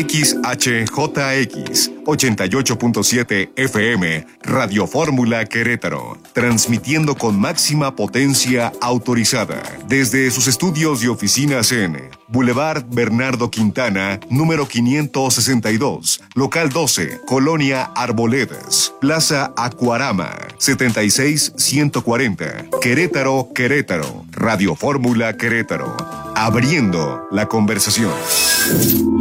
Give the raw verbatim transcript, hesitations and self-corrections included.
X H J X ochenta y ocho punto siete F M, Radio Fórmula Querétaro, transmitiendo con máxima potencia autorizada desde sus estudios y oficinas en Boulevard Bernardo Quintana, número quinientos sesenta y dos, local doce, Colonia Arboledas, Plaza Acuarama, setenta y seis ciento cuarenta, Querétaro, Querétaro, Radio Fórmula Querétaro, abriendo la conversación.